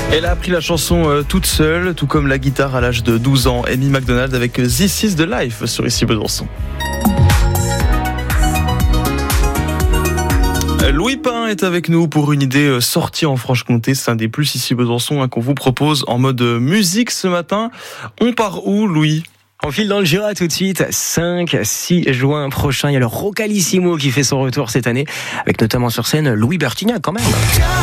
Elle a appris la chanson toute seule, tout comme la guitare à l'âge de 12 ans. Amy McDonald avec This Is The Life sur Ici Besançon. Louis Pain est avec nous pour une idée sortie en Franche-Comté. C'est un des plus Ici Besançon qu'on vous propose en mode musique ce matin. On part où, Louis ? On file dans le Jura tout de suite, 5-6 juin prochain. Il y a le Rocalissimo qui fait son retour cette année, avec notamment sur scène Louis Bertignac quand même.